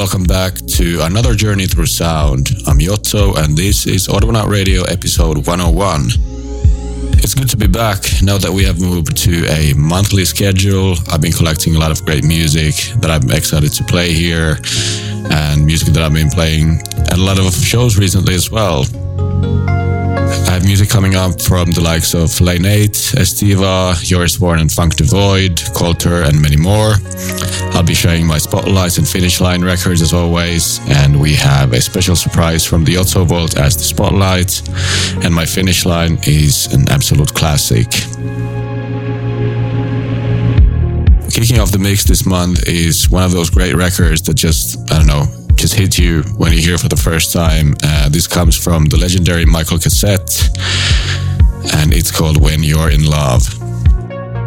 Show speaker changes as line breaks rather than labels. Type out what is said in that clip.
welcome back to another journey through sound. I'm Yotto and this is Autonaut Radio episode 101. It's good to be back now that we have moved to a monthly schedule. I've been collecting a lot of great music that I'm excited to play here and music that I've been playing at a lot of shows recently as well. I have music coming up from the likes of Lane 8, Estiva, Joris Voorn and Funk Devoid, Coulter and many more. I'll be sharing my spotlights and finish line records as always, and we have a special surprise from the Otto Vault as the spotlight, and my finish line is an absolute classic. Kicking off the mix this month is one of those great records that just hit you when you hear for the first time. This comes from the legendary Michael Cassette, and it's called When You're in Love.